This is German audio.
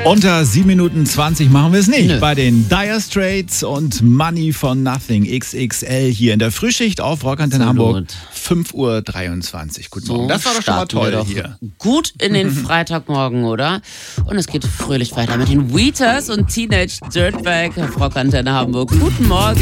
Unter 7 Minuten 20 machen wir es nicht. Nö. Bei den Dire Straits und Money for Nothing XXL hier in der Frühschicht auf Rockantenne Hamburg. 5:23 Uhr. Guten Morgen. Das war doch schon mal starten wir toll doch hier. Gut in den Freitagmorgen, oder? Und es geht fröhlich weiter mit den Wheaters und Teenage Dirtbag auf Rockantenne Hamburg. Guten Morgen.